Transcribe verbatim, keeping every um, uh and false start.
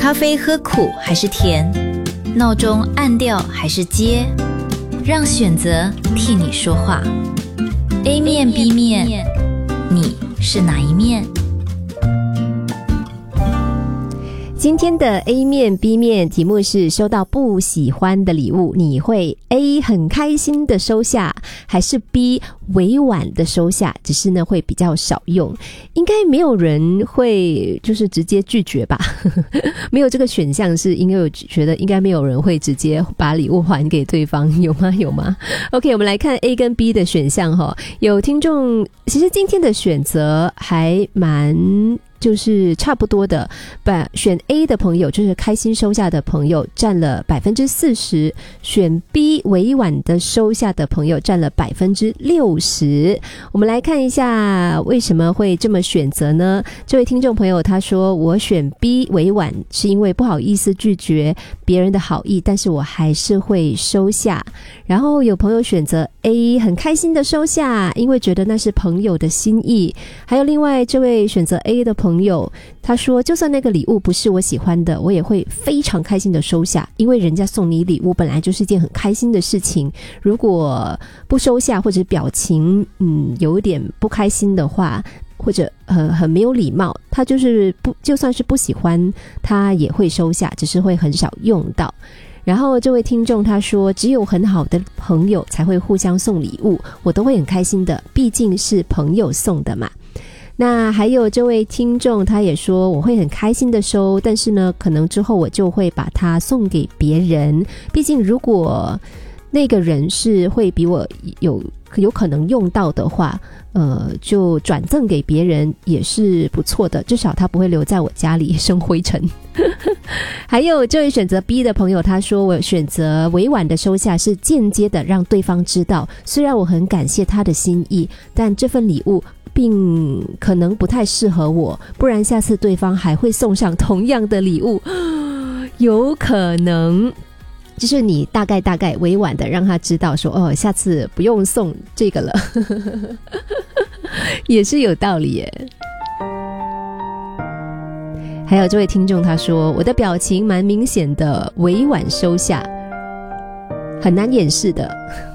咖啡喝苦还是甜？闹钟按掉还是接？让选择替你说话。 A 面 B 面，你是哪一面？ 今天的 A 面 B 面题目是收到不喜欢的礼物，你会 A 很开心的收下，还是 B 委婉的收下，只是呢会比较少用。应该没有人会就是直接拒绝吧没有这个选项，是因为我觉得应该没有人会直接把礼物还给对方，有吗有吗 OK， 我们来看 A 跟 B 的选项齁。有听众其实今天的选择还蛮就是差不多的，把选 A 的朋友就是开心收下的朋友占了 百分之四十， 选 B 委婉的收下的朋友占了 百分之六十。 我们来看一下为什么会这么选择呢？这位听众朋友他说，我选 B 委婉是因为不好意思拒绝别人的好意，但是我还是会收下。然后有朋友选择 A 很开心的收下，因为觉得那是朋友的心意。还有另外这位选择 A 的朋友他说，就算那个礼物不是我喜欢的，我也会非常开心的收下，因为人家送你礼物本来就是一件很开心的事情，如果不收下或者表情嗯有点不开心的话，或者呃很没有礼貌，他就是不就算是不喜欢他也会收下，只是会很少用到。然后这位听众他说，只有很好的朋友才会互相送礼物，我都会很开心的，毕竟是朋友送的嘛。那还有这位听众他也说，我会很开心的收，但是呢可能之后我就会把它送给别人，毕竟如果那个人是会比我有有可能用到的话，呃，就转赠给别人也是不错的，至少他不会留在我家里生灰尘还有这位选择 B 的朋友他说，我选择委婉的收下是间接的让对方知道，虽然我很感谢他的心意，但这份礼物并可能不太适合我，不然下次对方还会送上同样的礼物有可能就是你大概大概委婉的让他知道说，哦，下次不用送这个了也是有道理耶。还有这位听众他说，我的表情蛮明显的，委婉收下，很难掩饰的